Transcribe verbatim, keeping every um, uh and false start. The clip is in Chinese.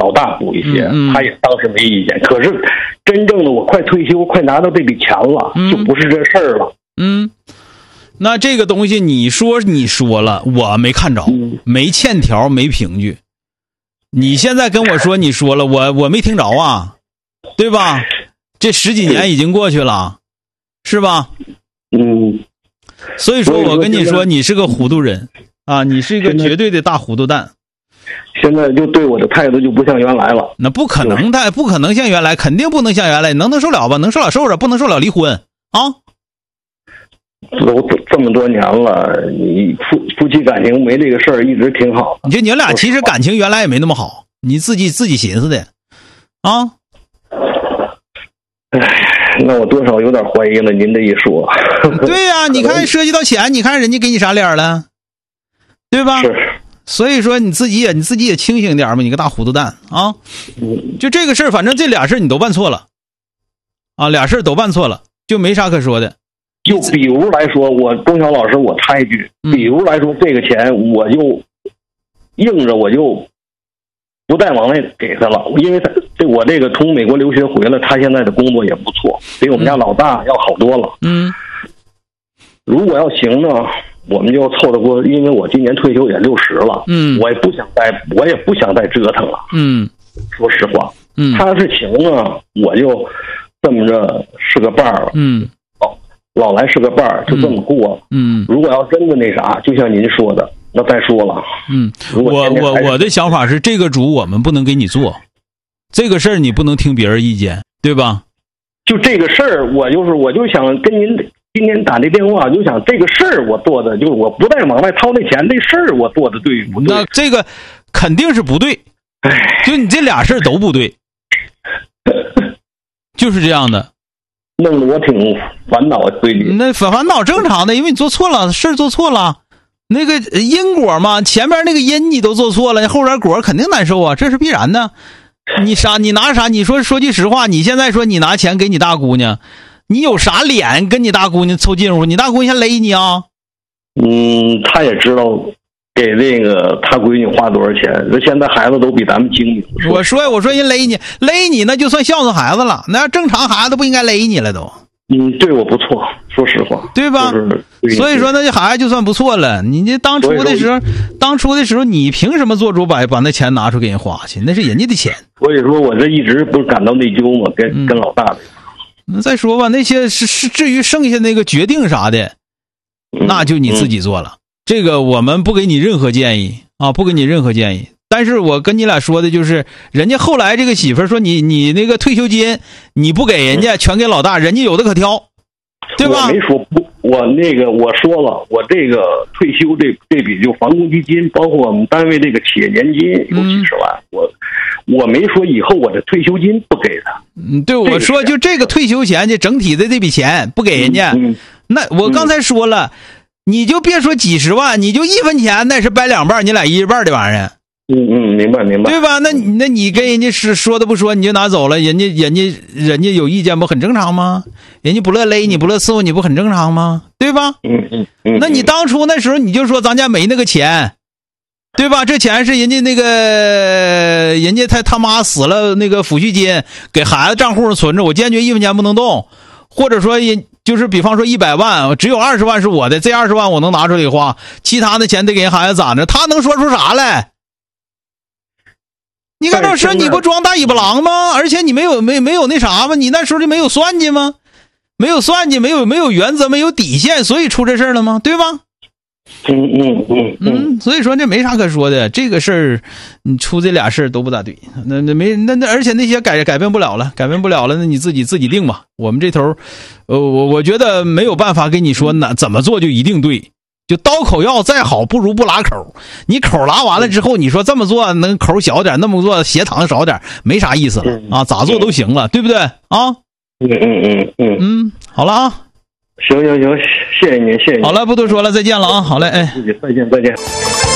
老大补一些， 嗯嗯、 他也当时没意见。可是真正的我快退休，快拿到这笔钱了， 嗯、 就不是这事儿了。 嗯，那这个东西你说你说了，我没看着， 嗯、 没欠条，没凭据。你现在跟我说你说了，我我没听着啊，对吧？这十几年已经过去了，是吧？ 嗯。 所以说我跟你说，你是个糊涂人啊，你是一个绝对的大糊涂蛋。 现在就对我的态度就不像原来了。 那不可能的，不可能像原来，肯定不能像原来。能能受了吧？能受了受着，不能受了离婚啊！ 都这么多年了，你夫夫妻感情没这个事儿一直挺好。 你就你俩其实感情原来也没那么好，你自己自己寻思的啊。 唉，那我多少有点怀疑了。您这一说， 对呀、啊，你看涉及到钱，你看人家给你啥脸了，对吧？ 是。 所以说你自己也你自己也清醒点嘛，你个大糊涂蛋啊！就这个事儿，反正这俩事儿你都办错了啊，俩事儿都办错了，就没啥可说的。 就比如来说，我钟晓老师，我插一句，比如来说，这个钱我就硬着我就不再往外给他了，因为他这我这个从美国留学回来，他现在的工作也不错，比我们家老大要好多了。 嗯， 如果要行呢，我们就凑得过，因为我今年退休也六十了， 嗯， 我也不想再，我也不想再折腾了， 嗯， 说实话， 嗯， 他要是行呢，我就这么着是个伴儿了， 嗯， 哦，老来是个伴儿，就这么过， 嗯， 如果要真的那啥，就像您说的，那再说了， 嗯，我我我的想法是，这个主我们不能给你做，这个事儿你不能听别人意见，对吧？ 就这个事儿，我就是我就想跟您。今天打这电话就想这个事儿我做的，就是我不再往外掏那钱，这事儿我做的对不对？ 那这个肯定是不对，就你这俩事儿都不对，就是这样的， 弄得我挺烦恼最近。 那烦恼正常的，因为你做错了，事儿做错了，那个因果嘛，前面那个因你都做错了，后边果肯定难受啊，这是必然的。你啥？你拿啥？你说说句实话，你现在说你拿钱给你大姑娘。你有啥脸跟你大姑娘凑近乎？你大姑娘先勒你啊！ 嗯，他也知道给那个他闺女花多少钱。这现在孩子都比咱们精明。 我说我说人勒你勒你，那就算孝顺孩子了。那正常孩子不应该勒你了都。 嗯，对我不错，说实话， 对吧？ 就是、 所以说那这孩子就算不错了。你这当初的时候，当初的时候，你凭什么做主把把那钱拿出给人花去？那是人家的钱。 所以说我这一直不是感到内疚吗？跟、嗯、跟老大的。 那再说吧，那些是是至于剩下那个决定啥的，那就你自己做了。嗯嗯、这个我们不给你任何建议啊，不给你任何建议。但是我跟你俩说的就是，人家后来这个媳妇说你你那个退休金你不给人家，全给老大，人家有的可挑，对吧？ 我没说不，我那个我说了，我这个退休这这笔就房公积金，包括我们单位这个企业年金有几十万，嗯、我。我没说以后我的退休金不给他， 嗯，对，我说就这个退休钱，这整体的这笔钱不给人家， 嗯嗯、 那我刚才说了，嗯、你就别说几十万，你就一分钱，那是掰两半，你俩一半的玩意儿。 嗯嗯，明白明白， 对吧？那那你跟人家是说的不说，你就拿走了，人家人家人家有意见不很正常吗？人家不乐勒你不乐伺候你不很正常吗？对吧？ 嗯嗯嗯， 那你当初那时候你就说咱家没那个钱。对吧？这钱是人家那个，人家他他妈死了，那个抚恤金给孩子账户上存着，我坚决一分钱不能动。或者说，就是比方说一百万，只有二十万是我的，这二十万我能拿出来花，其他的钱得给人孩子攒着。他能说出啥来？你看这事你不装大尾巴狼吗？而且你没有没没有那啥吗？你那时候就没有算计吗？没有算计，没有没有原则，没有底线，所以出这事了吗？对吧？ 嗯嗯嗯嗯，所以说这没啥可说的，这个事儿你出这俩事儿都不咋对，那那没那那而且那些改改变不了了，改变不了了，那你自己自己定吧。我们这头，呃，我我觉得没有办法跟你说那怎么做就一定对，就刀口药再好不如不拉口，你口拉完了之后，你说这么做能口小点，那么做血糖少点，没啥意思了啊，咋做都行了，对不对啊？ 嗯嗯嗯嗯嗯，好了啊。 行行行，谢谢您，谢谢您。 好了，不多说了，再见了啊！好嘞，哎， 再见，再见。